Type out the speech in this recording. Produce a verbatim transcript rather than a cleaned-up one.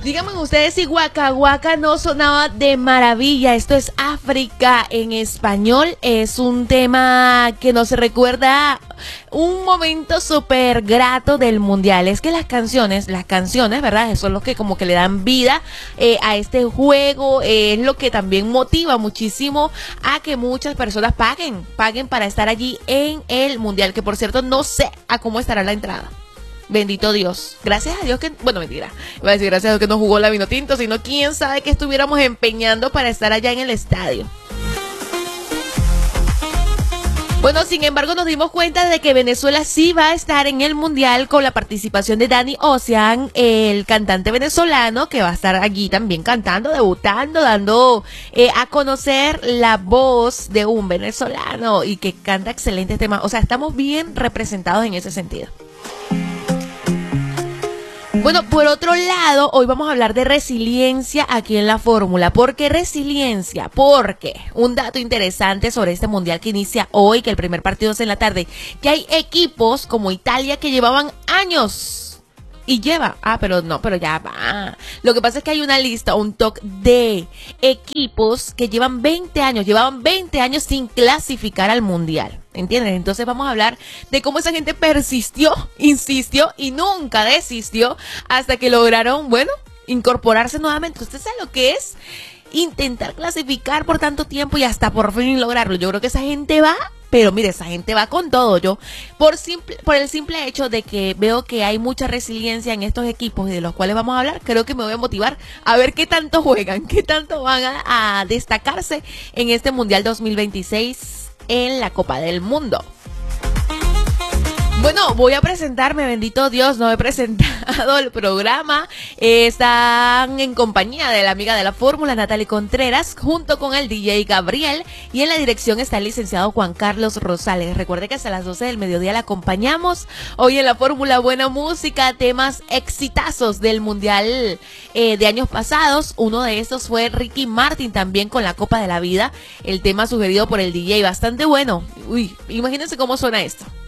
Díganme ustedes si Waka Waka no sonaba de maravilla. Esto es África en español. Es un tema que nos recuerda un momento súper grato del mundial. Es que las canciones, las canciones, ¿verdad? Son los que como que le dan vida eh, a este juego. Eh, es lo que también motiva muchísimo a que muchas personas paguen, paguen para estar allí en el mundial. Que por cierto, no sé a cómo estará la entrada. Bendito Dios. Gracias a Dios que... Bueno, mentira. Iba a decir gracias a Dios que no jugó la Vinotinto, sino quién sabe que estuviéramos empeñando para estar allá en el estadio. Bueno, sin embargo, nos dimos cuenta de que Venezuela sí va a estar en el Mundial con la participación de Danny Ocean, el cantante venezolano, que va a estar allí también cantando, debutando, dando eh, a conocer la voz de un venezolano y que canta excelentes temas. O sea, estamos bien representados en ese sentido. Bueno, por otro lado, hoy vamos a hablar de resiliencia aquí en la fórmula. ¿Por qué resiliencia? Porque un dato interesante sobre este mundial que inicia hoy, que el primer partido es en la tarde, que hay equipos como Italia que llevaban años. Y lleva, ah, pero no, pero ya va. Lo que pasa es que hay una lista, un top de equipos que llevan veinte años, llevaban veinte años sin clasificar al mundial. ¿Entienden? Entonces vamos a hablar de cómo esa gente persistió, insistió y nunca desistió hasta que lograron, bueno, incorporarse nuevamente. ¿Usted sabe lo que es intentar clasificar por tanto tiempo y hasta por fin lograrlo? Yo creo que esa gente va, pero mire, esa gente va con todo. Yo, por simple, por el simple hecho de que veo que hay mucha resiliencia en estos equipos de los cuales vamos a hablar, creo que me voy a motivar a ver qué tanto juegan, qué tanto van a, a destacarse en este Mundial dos mil veintiséis en la Copa del Mundo. Bueno, voy a presentarme, bendito Dios, no he presentado el programa. Eh, están en compañía de la amiga de la fórmula, Natalie Contreras, junto con el D J Gabriel, y en la dirección está el licenciado Juan Carlos Rosales. Recuerde que hasta las doce del mediodía la acompañamos. Hoy en la fórmula, buena música, temas exitazos del mundial eh, de años pasados. Uno de estos fue Ricky Martin, también con la Copa de la Vida, el tema sugerido por el D J, bastante bueno. Uy, imagínense cómo suena esto.